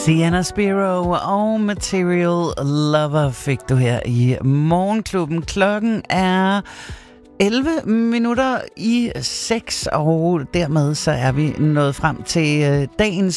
Sienna Spiro og Material Lover fik du her i Morgenklubben. Klokken er 11 minutter i 6, og dermed så er vi nået frem til dagens